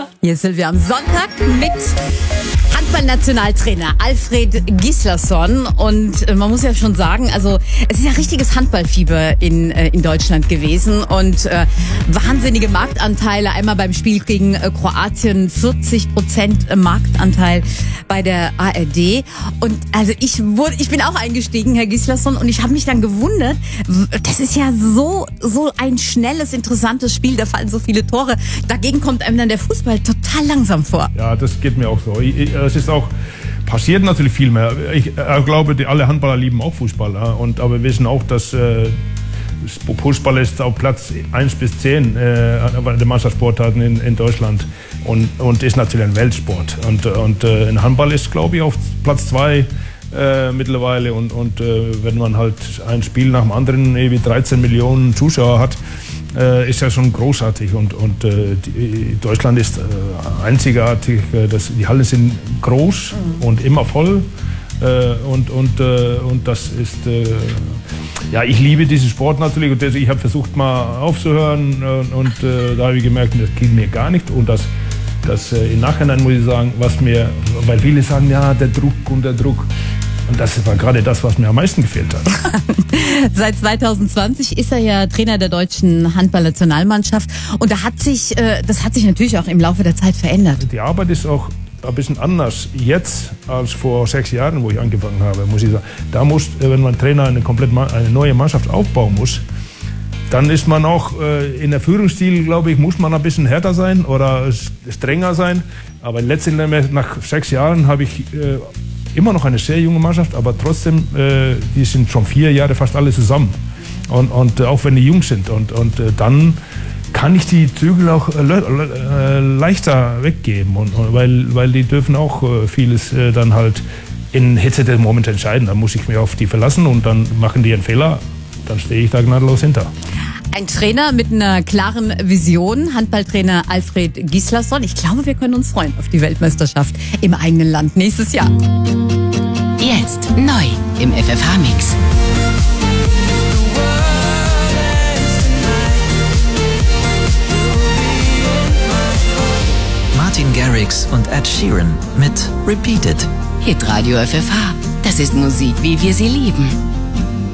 Hier ist Silvia am Sonntag mit Handballnationaltrainer Alfred Gislason. Und man muss ja schon sagen, also es ist ja richtiges Handballfieber in Deutschland gewesen und wahnsinnige Marktanteile. Einmal beim Spiel gegen Kroatien 40% Marktanteil bei der ARD. Und also ich bin auch eingestiegen, Herr Gislason, und ich habe mich dann gewundert, das ist ja so ein schnelles, interessantes Spiel, da fallen so viele Tore. Dagegen kommt einem dann der Fußball total langsam vor. Ja, das geht mir auch so. Es ist auch, passiert natürlich viel mehr. Ich glaube, alle Handballer lieben auch Fußball. Aber wir wissen auch, dass Fußball ist auf Platz 1 bis 10 der Mannschaftssportarten in Deutschland und ist natürlich ein Weltsport. Und in Handball ist, glaube ich, auf Platz 2 mittlerweile. Und wenn man halt ein Spiel nach dem anderen wie 13 Millionen Zuschauer hat, ist ja schon großartig und Deutschland ist einzigartig. Die Hallen sind groß und immer voll und das ist ja, ich liebe diesen Sport natürlich und ich habe versucht mal aufzuhören und da habe ich gemerkt, das ging mir gar nicht und das im Nachhinein muss ich sagen, weil viele sagen, ja, der Druck. Und das war gerade das, was mir am meisten gefehlt hat. Seit 2020 ist er ja Trainer der deutschen Handballnationalmannschaft. Und das hat sich natürlich auch im Laufe der Zeit verändert. Die Arbeit ist auch ein bisschen anders jetzt als vor 6 Jahren, wo ich angefangen habe, muss ich sagen. Da wenn man Trainer eine neue Mannschaft aufbauen muss, dann ist man auch in der Führungsstil, glaube ich, muss man ein bisschen härter sein oder strenger sein. Aber letztendlich nach 6 Jahren habe ich immer noch eine sehr junge Mannschaft, aber trotzdem, die sind schon 4 Jahre fast alle zusammen. Und auch wenn die jung sind. Und dann kann ich die Zügel auch leichter weggeben. Weil die dürfen auch vieles dann halt in Hitze des Moments entscheiden. Da muss ich mich auf die verlassen und dann machen die einen Fehler. Dann stehe ich da gnadenlos hinter. Ein Trainer mit einer klaren Vision, Handballtrainer Alfred Gislason. Ich glaube, wir können uns freuen auf die Weltmeisterschaft im eigenen Land nächstes Jahr. Jetzt neu im FFH-Mix. Martin Garrix und Ed Sheeran mit Repeat It. Hitradio FFH. Das ist Musik, wie wir sie lieben.